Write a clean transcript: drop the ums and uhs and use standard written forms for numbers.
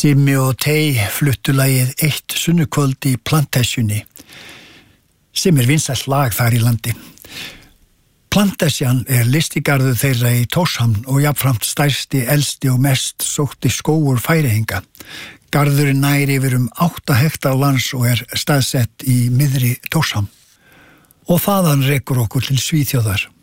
Simmi og Tei fluttu lagið Eitt sunnukvöld í Plantasjunni, sem vinsælt lag þar í landi. Plantasjan listigarður þeirra í Tórshavn og jafnframt stærsti, elsti og mest sótti skógur Færeyinga. Garðurinn nær yfir 8 hektar lands og staðsett í miðri Tórshavn. Og þaðan rekur okkur til Svíþjóðar.